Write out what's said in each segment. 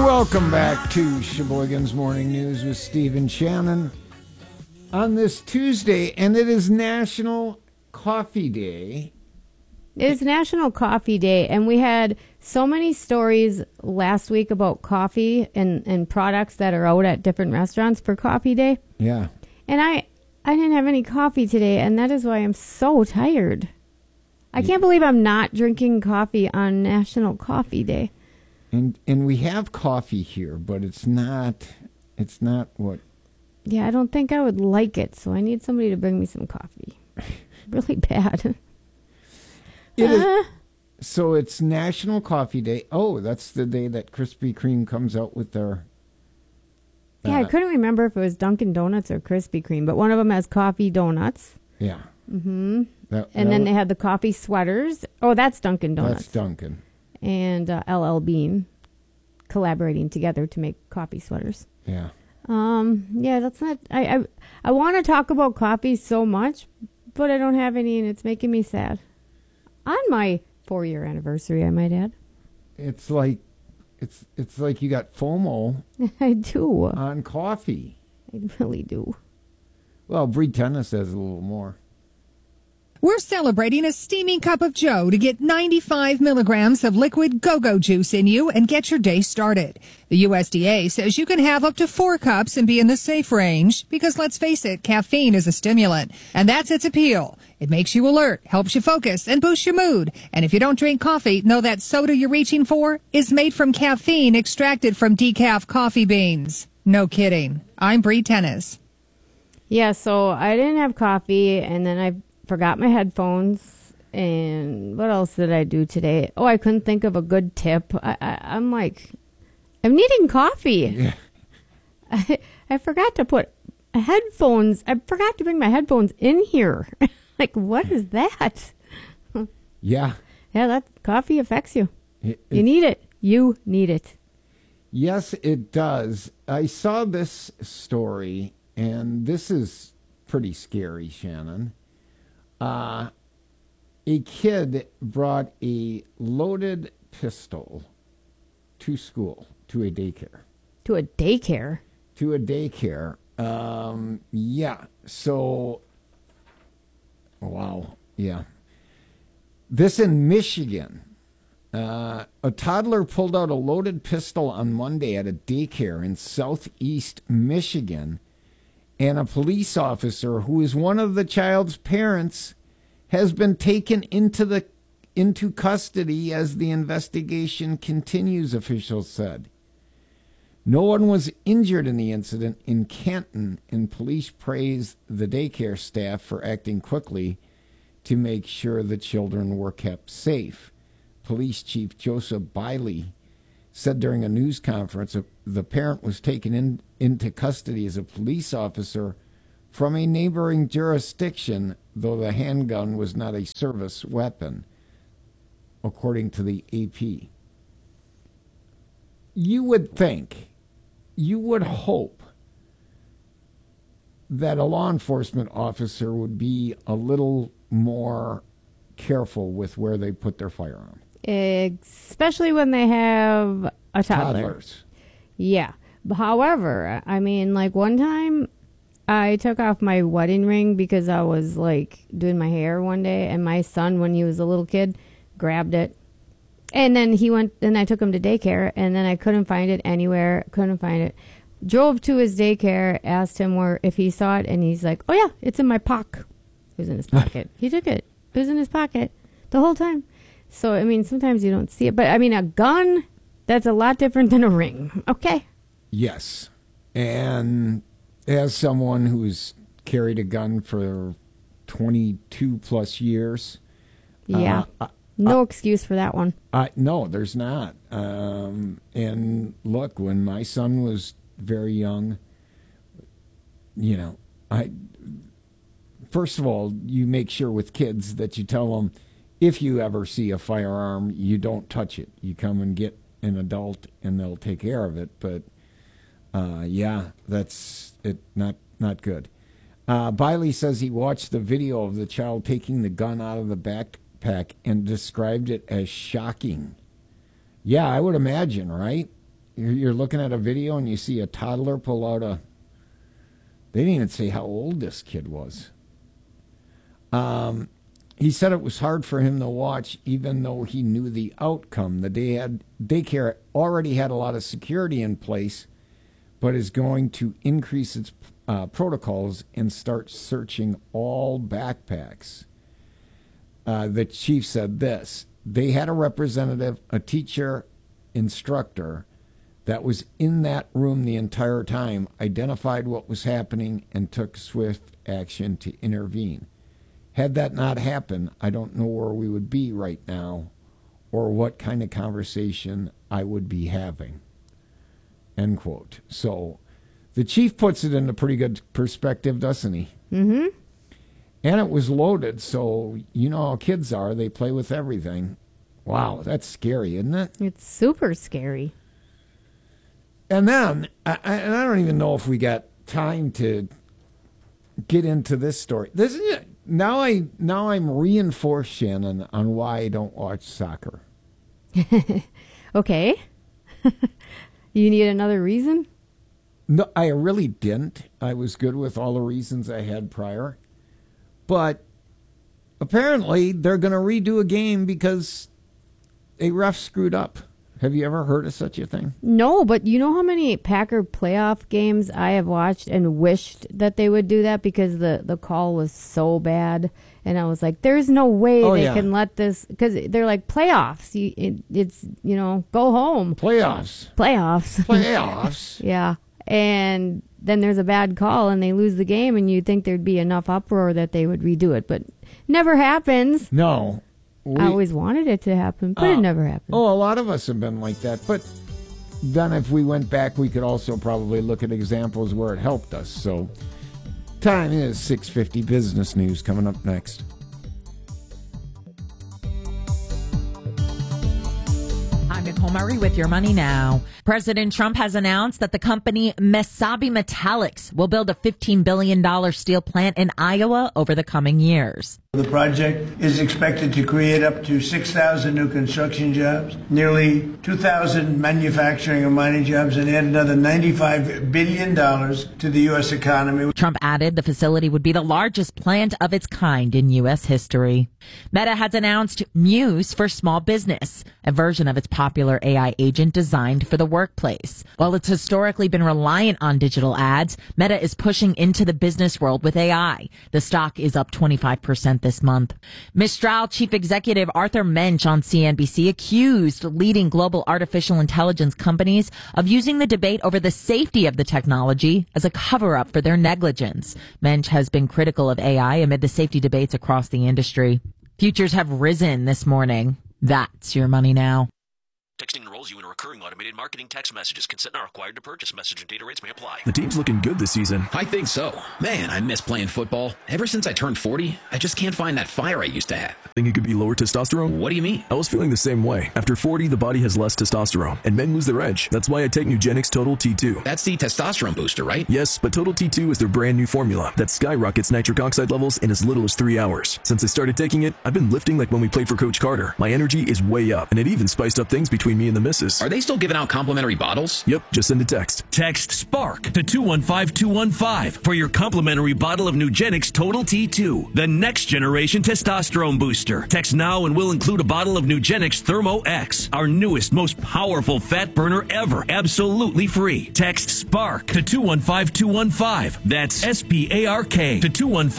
Welcome back to Sheboygan's Morning News with Steve and Shannon on this Tuesday, and it is National Coffee Day. It is National Coffee Day, and we had so many stories last week about coffee and products that are out at different restaurants for Coffee Day. Yeah. And I didn't have any coffee today, and that is why I'm so tired. I can't believe I'm not drinking coffee on National Coffee Day. And we have coffee here, but it's not what... Yeah, I don't think I would like it, so I need somebody to bring me some coffee. Really bad. So it's National Coffee Day. Oh, that's the day that Krispy Kreme comes out with their... Yeah, I couldn't remember if it was Dunkin' Donuts or Krispy Kreme, but one of them has coffee donuts. Yeah. Mm-hmm. And then they had the coffee sweaters. Oh, that's Dunkin' Donuts. That's Dunkin'. And LL Bean collaborating together to make coffee sweaters. Yeah. Yeah, that's not... I want to talk about coffee so much, but I don't have any, and it's making me sad. On my 4-year anniversary, I might add. It's like you got FOMO. I do. On coffee. I really do. Well, Bree Tennis has a little more. We're celebrating a steaming cup of joe to get 95 milligrams of liquid go-go juice in you and get your day started. The USDA says you can have up to 4 cups and be in the safe range because, let's face it, caffeine is a stimulant, and that's its appeal. It makes you alert, helps you focus, and boosts your mood. And if you don't drink coffee, know that soda you're reaching for is made from caffeine extracted from decaf coffee beans. No kidding. I'm Bree Tennis. Yeah, so I didn't have coffee, and then I forgot my headphones. And what else did I do today? Oh, I couldn't think of a good tip. I'm like, I'm needing coffee. Yeah. I forgot to put headphones. I forgot to bring my headphones in here. Like, what is that? Yeah. Yeah, that coffee affects you. You need it. You need it. Yes, it does. I saw this story, and this is pretty scary, Shannon. A kid brought a loaded pistol to school, to a daycare. To a daycare? To a daycare. Yeah. So, wow. Yeah. This in Michigan. A toddler pulled out a loaded pistol on Monday at a daycare in southeast Michigan, and a police officer who is one of the child's parents has been taken into custody as the investigation continues, officials said. No one was injured in the incident in Canton, and police praised the daycare staff for acting quickly to make sure the children were kept safe. Police Chief Joseph Biley said during a news conference the parent was taken into custody as a police officer from a neighboring jurisdiction, though the handgun was not a service weapon, according to the AP. You would think, you would hope that a law enforcement officer would be a little more careful with where they put their firearm. Especially when they have a toddler. Toddlers. Yeah. However, I mean, like one time I took off my wedding ring because I was like doing my hair one day, and my son, when he was a little kid, grabbed it. And then I took him to daycare, and then I couldn't find it anywhere. Couldn't find it. Drove to his daycare, asked him if he saw it, and he's like, "Oh yeah, it's in my pocket." It was in his pocket. He took it. It was in his pocket the whole time. So, I mean, sometimes you don't see it. But, I mean, a gun, that's a lot different than a ring. Okay. Yes. And as someone who's carried a gun for 22 plus years. Yeah. No excuse for that one. No, there's not. And look, when my son was very young, first of all, you make sure with kids that you tell them, if you ever see a firearm, you don't touch it. You come and get an adult, and they'll take care of it. But, yeah, that's it. Not good. Biley says he watched the video of the child taking the gun out of the backpack and described it as shocking. Yeah, I would imagine, right? You're looking at a video and you see a toddler pull out a... They didn't even say how old this kid was. He said it was hard for him to watch, even though he knew the outcome. The daycare already had a lot of security in place, but is going to increase its protocols and start searching all backpacks. The chief said this: they had a representative, a teacher, instructor that was in that room the entire time, identified what was happening, and took swift action to intervene. Had that not happened, I don't know where we would be right now or what kind of conversation I would be having. End quote. So the chief puts it in a pretty good perspective, doesn't he? Mm-hmm. And it was loaded, so you know how kids are. They play with everything. Wow, that's scary, isn't it? It's super scary. And then, I don't even know if we got time to get into this story. Now I'm reinforced, Shannon, on why I don't watch soccer. Okay. You need another reason? No, I really didn't. I was good with all the reasons I had prior. But apparently they're going to redo a game because a ref screwed up. Have you ever heard of such a thing? No, but you know how many Packer playoff games I have watched and wished that they would do that because the call was so bad. And I was like, there's no way they can let this, because they're like playoffs. It's go home. Playoffs. Yeah. And then there's a bad call and they lose the game, and you'd think there'd be enough uproar that they would redo it, but never happens. No. I always wanted it to happen, but it never happened. Oh, a lot of us have been like that. But then if we went back, we could also probably look at examples where it helped us. So time is 6:50. Business news coming up next. I'm Nicole Murray with Your Money Now. President Trump has announced that the company Mesabi Metallics will build a $15 billion steel plant in Iowa over the coming years. The project is expected to create up to 6,000 new construction jobs, nearly 2,000 manufacturing and mining jobs, and add another $95 billion to the U.S. economy. Trump added the facility would be the largest plant of its kind in U.S. history. Meta has announced Muse for small business, a version of its popular AI agent designed for the workplace. While it's historically been reliant on digital ads, Meta is pushing into the business world with AI. The stock is up 25% this month. Mistral chief executive Arthur Mensch on CNBC accused leading global artificial intelligence companies of using the debate over the safety of the technology as a cover-up for their negligence. Mensch has been critical of AI amid the safety debates across the industry. Futures have risen this morning. That's Your Money Now. Texting enrolls you in a recurring automated marketing text messages. Consent not required to purchase. Message and data rates may apply. The team's looking good this season. I think so. Man, I miss playing football. Ever since I turned 40, I just can't find that fire I used to have. Think it could be lower testosterone? What do you mean? I was feeling the same way. After 40, the body has less testosterone, and men lose their edge. That's why I take Nugenix Total T2. That's the testosterone booster, right? Yes, but Total T2 is their brand new formula that skyrockets nitric oxide levels in as little as 3 hours. Since I started taking it, I've been lifting like when we played for Coach Carter. My energy is way up, and it even spiced up things between me and the missus. Are they still giving out complimentary bottles? Yep, just send a text. Text SPARK to 215-215 for your complimentary bottle of Nugenix Total T2, the next generation testosterone booster. Text now and we'll include a bottle of Nugenix Thermo X, our newest, most powerful fat burner ever, absolutely free. Text SPARK to 215-215. That's SPARK to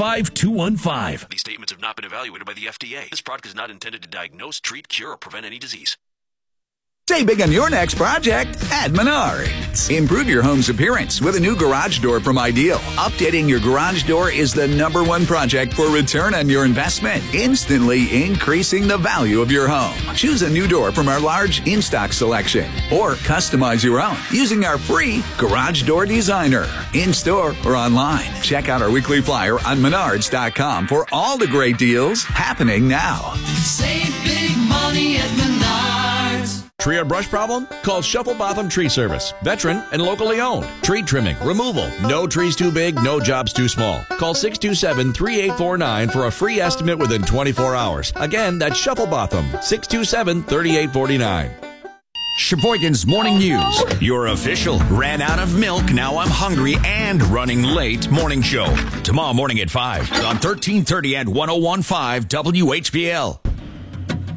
215-215. These statements have not been evaluated by the FDA. This product is not intended to diagnose, treat, cure, or prevent any disease. Save big on your next project at Menards. Improve your home's appearance with a new garage door from Ideal. Updating your garage door is the #1 project for return on your investment, instantly increasing the value of your home. Choose a new door from our large in-stock selection or customize your own using our free Garage Door Designer. In-store or online. Check out our weekly flyer on Menards.com for all the great deals happening now. Save big money at Menards. Tree or brush problem? Call Shuffle Botham Tree Service. Veteran and locally owned. Tree trimming, removal. No trees too big, no jobs too small. Call 627-3849 for a free estimate within 24 hours. Again, that's Shuffle Botham, 627-3849. Sheboygan's Morning News. Your official ran out of milk, now I'm hungry and running late morning show. Tomorrow morning at 5 on 1330 and 101.5 WHBL.